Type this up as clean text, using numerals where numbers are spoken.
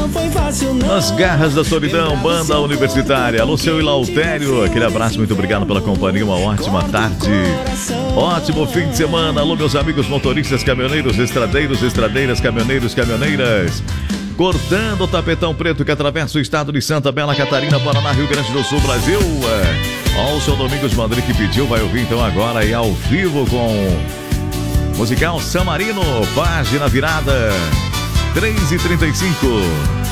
não foi fácil não. Nas garras da solidão, banda universitária. Alô, seu Ilautério, aquele abraço, muito obrigado pela companhia, uma ótima tarde. Ótimo fim de semana. Alô, meus amigos motoristas, caminhoneiros, estradeiros, estradeiras, caminhoneiros, caminhoneiras. Cortando o tapetão preto que atravessa o estado de Santa Bela, Catarina, Paraná, Rio Grande do Sul, Brasil. Ó, o seu Domingos Madri que pediu, vai ouvir então agora e ao vivo com musical San Marino, página virada 3h35.